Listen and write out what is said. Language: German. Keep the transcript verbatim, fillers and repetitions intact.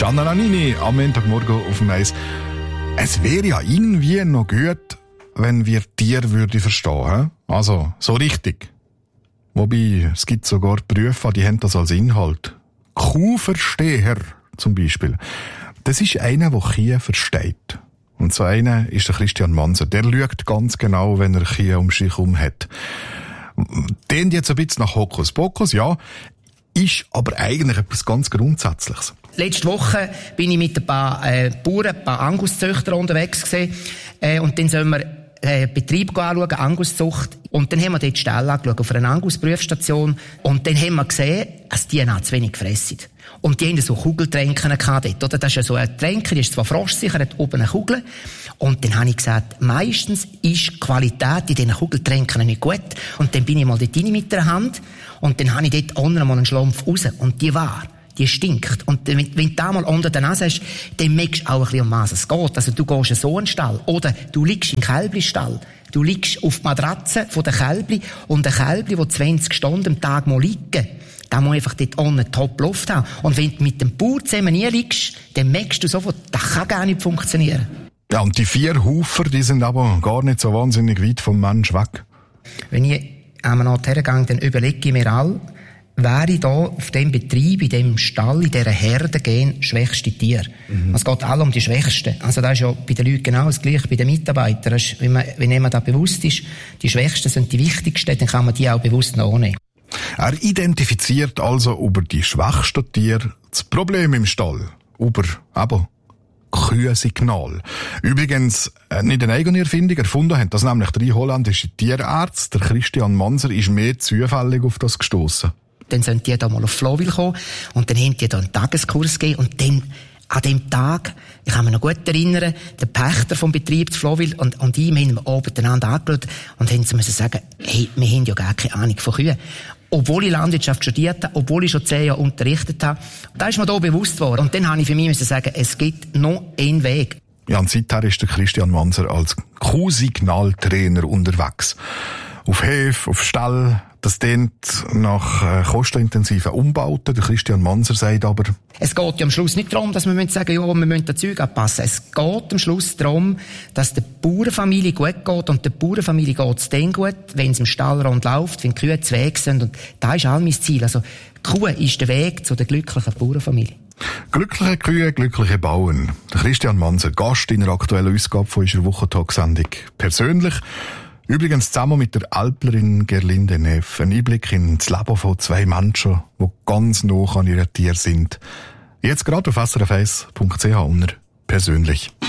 Gianna Nannini am Montagmorgen auf dem Eis. Es wäre ja irgendwie noch gut, wenn wir Tiere würde verstehen. Also, so richtig. Wobei, es gibt sogar Berufe, die haben das als Inhalt. Kuhversteher zum Beispiel. Das ist einer, der Kühe versteht. Und so einer ist der Christian Manser. Der schaut ganz genau, wenn er Kühe um sich herum hat. Den jetzt ein bisschen nach Hokuspokus, ja, ist aber eigentlich etwas ganz Grundsätzliches. Letzte Woche bin ich mit ein paar äh, Bauern, ein paar Anguszüchter unterwegs gewesen, äh, und dann sollen wir äh, Betrieb anschauen, Anguszucht. Und dann haben wir dort die Stelle angeschaut, auf einer Angus-Prüfstation. Und dann haben wir gesehen, dass die zu wenig fressen. Und die haben so Kugeltränken gehabt dort, oder? Das ist ja so ein Tränker, die ist zwar frostsicher, hat oben eine Kugel. Und dann habe ich gesagt, meistens ist die Qualität in diesen Kugeltränken nicht gut. Und dann bin ich mal dort rein mit der Hand. Und dann habe ich dort unten mal einen Schlumpf raus. Und die war, die stinkt. Und wenn, wenn du da mal unter der Nase hast, dann merkst du auch ein bisschen, um was es geht. Also du gehst in so einen Stall. Oder du liegst im Kälblistall. Du liegst auf der Matratze von der Kälbli. Und ein Kälbli, das zwanzig Stunden am Tag mal liegen, da muss einfach dort unten top Luft haben. Und wenn du mit dem Bauer zusammen nie liegst, dann merkst du sofort, das kann gar nicht funktionieren. Ja, und die vier Hufer, die sind aber gar nicht so wahnsinnig weit vom Mensch weg. Wenn ich einmal nach hergehe, dann überlege ich mir all, wäre ich da auf dem Betrieb, in dem Stall, in dieser Herde gehen, schwächste Tier. Mhm. Es geht alle um die Schwächsten. Also das ist ja bei den Leuten genau das Gleiche, bei den Mitarbeitern. Wenn man, wenn jemand da bewusst ist, die Schwächsten sind die Wichtigsten, dann kann man die auch bewusst nachnehmen. Er identifiziert also über die schwächsten Tiere das Problem im Stall. Über, aber Kühensignal. Übrigens, nicht eine eigene Erfindung erfunden haben das nämlich drei holländische Tierärzte. Der Christian Manser ist mehr zufällig auf das gestossen. Dann sind die da mal auf Flowil gekommen und dann haben die da einen Tageskurs gegeben und dann an dem Tag, ich kann mich noch gut erinnern, der Pächter vom Betrieb zu Flowil und, und ich, wir haben oben miteinander angeschaut und haben sie müssen sagen, hey, wir haben ja gar keine Ahnung von Kühen. Obwohl ich Landwirtschaft studiert habe, obwohl ich schon zehn Jahre unterrichtet habe. Da ist mir da bewusst geworden. Und dann habe ich für mich müssen sagen, es gibt noch einen Weg. Ja, und seither ist der Christian Manser als Kuhsignaltrainer unterwegs. Auf Höfe, auf Stall. Das dient nach äh, kostenintensiven Umbauten. Der Christian Manser sagt aber, es geht ja am Schluss nicht darum, dass wir sagen, ja, wir müssen das Zeug anpassen. Es geht am Schluss darum, dass der Bauernfamilie gut geht. Und der Bauernfamilie geht es dann gut, wenn es im Stall rund läuft, wenn die Kühe zu Weg sind. Und das ist all mein Ziel. Also, die Kuh ist der Weg zu der glücklichen Bauernfamilie. Glückliche Kühe, glückliche Bauern. Der Christian Manser, Gast in der aktuellen Ausgabe von unserer Wochentag-Sendung. Persönlich. Übrigens zusammen mit der Alplerin Gerlinde Neff. Ein Einblick in das Leben von zwei Menschen, die ganz nah an ihren Tieren sind. Jetzt gerade auf s r f eins punkt c h unter persönlich.